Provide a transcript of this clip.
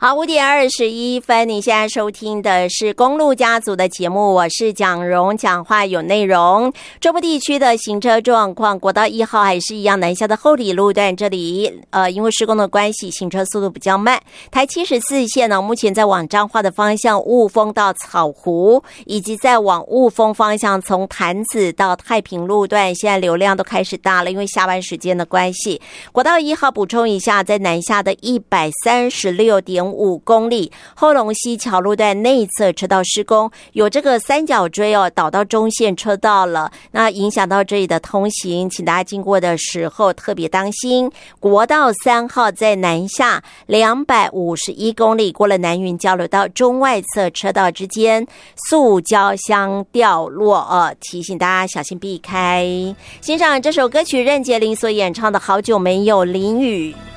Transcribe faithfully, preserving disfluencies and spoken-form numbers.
好，五点二十一分，你现在收听的是公路家族的节目，我是蒋蓉，讲话有内容。中部地区的行车状况，国道一号还是一样，南下的后里路段这里，呃，因为施工的关系，行车速度比较慢。台七十四线呢，目前在往彰化的方向，雾峰到草湖，以及在往雾峰方向，从潭子到太平路段，现在流量都开始大了，因为下班时间的关系。国道一号补充一下，在南下的一百三十六点五公里，后龙溪桥路段内侧车道施工，有这个三角锥哦，导到中线车道了，那影响到这里的通行，请大家经过的时候特别当心。国道三号在南下两百五十一公里，过了南云交流道中外侧车道之间，塑胶箱掉落哦，提醒大家小心避开。欣赏这首歌曲，任洁玲所演唱的《好久没有淋雨》。